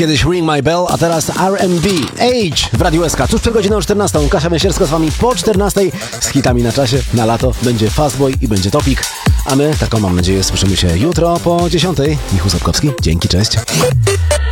Kiedyś Ring My Bell, a teraz R&B. Age w Radiu SK. Tuż przed godziną 14. Kasia Węsierska z wami po 14. Z hitami na czasie. Na lato będzie Fastboy i będzie Topik. A my, taką mam nadzieję, słyszymy się jutro po 10. Michał Sapkowski. Dzięki, cześć.